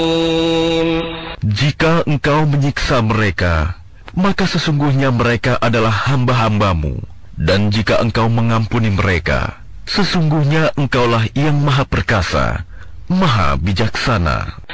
Jika engkau menyiksa mereka, maka sesungguhnya mereka adalah hamba-hambamu. Dan jika engkau mengampuni mereka, sesungguhnya engkaulah yang maha perkasa, maha bijaksana.